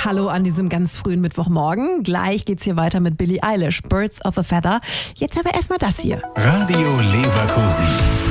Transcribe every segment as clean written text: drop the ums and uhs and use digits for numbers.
Hallo an diesem ganz frühen Mittwochmorgen. Gleich geht's hier weiter mit Billie Eilish, Birds of a Feather. Jetzt aber erstmal das hier. Radio Leverkusen.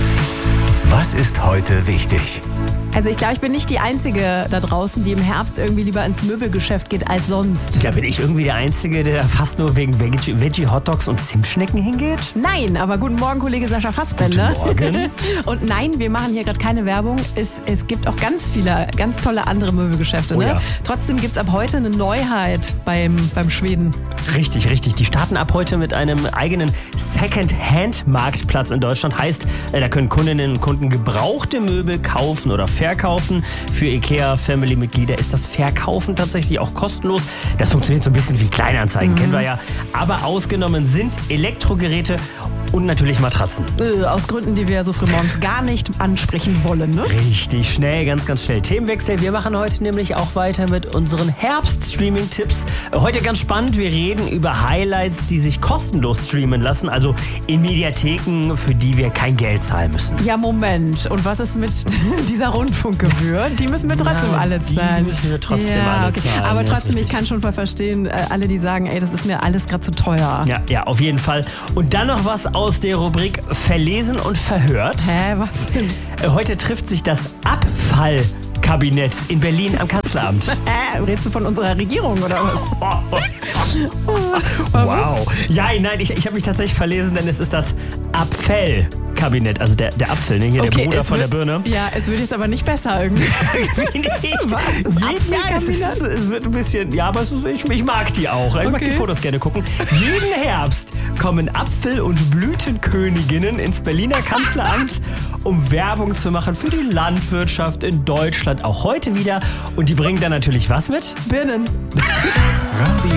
Was ist heute wichtig? Also ich glaube, ich bin nicht die Einzige da draußen, die im Herbst irgendwie lieber ins Möbelgeschäft geht als sonst. Da bin ich irgendwie der Einzige, der fast nur wegen Veggie-Hotdogs und Zimtschnecken hingeht? Nein, aber guten Morgen, Kollege Sascha Fassbender. Guten Morgen. Und nein, wir machen hier gerade keine Werbung. Es gibt auch ganz viele, ganz tolle andere Möbelgeschäfte. Ne? Oh ja. Trotzdem gibt es ab heute eine Neuheit beim Schweden. Richtig, richtig. Die starten ab heute mit einem eigenen Second-Hand-Marktplatz in Deutschland. Heißt, da können Kundinnen und Kunden gebrauchte Möbel kaufen oder verkaufen. Für IKEA-Family-Mitglieder ist das Verkaufen tatsächlich auch kostenlos. Das funktioniert so ein bisschen wie Kleinanzeigen, kennen wir ja. Aber ausgenommen sind Elektrogeräte und natürlich Matratzen. Aus Gründen, die wir so früh morgens gar nicht ansprechen wollen, ne? Richtig, schnell, ganz, ganz schnell. Themenwechsel. Wir machen heute nämlich auch weiter mit unseren Herbst-Streaming-Tipps. Heute ganz spannend. Wir reden über Highlights, die sich kostenlos streamen lassen. Also in Mediatheken, für die wir kein Geld zahlen müssen. Ja, Moment. Und was ist mit dieser Rundfunkgebühr? Die müssen wir trotzdem alle zahlen. Die müssen wir trotzdem alle zahlen. Aber Ja, trotzdem, ist ich kann schon voll verstehen, alle, die sagen, ey, das ist mir alles gerade zu teuer. Ja, auf jeden Fall. Und dann noch was aus der Rubrik Verlesen und Verhört. Hä, was denn? Heute trifft sich das Abfallkabinett in Berlin am Kanzleramt. Redest du von unserer Regierung oder was? Wow. Ja, nein, ich habe mich tatsächlich verlesen, denn es ist das Abfallkabinett, also der Apfel, ne? Hier der Bruder von der Birne. Ja, es wird jetzt aber nicht besser irgendwie. Was? Das Apfelkabinett? Es wird ein bisschen, ja, aber ich mag die auch. Ich mag die Fotos gerne gucken. Jeden Herbst kommen Apfel- und Blütenköniginnen ins Berliner Kanzleramt, um Werbung zu machen für die Landwirtschaft in Deutschland. Auch heute wieder. Und die bringen dann natürlich was mit? Birnen. Radio